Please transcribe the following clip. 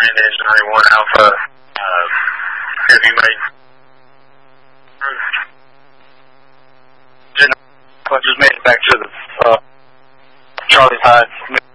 and Engineering 1 Alpha, have you made... just made it back to the Charlie's Hide.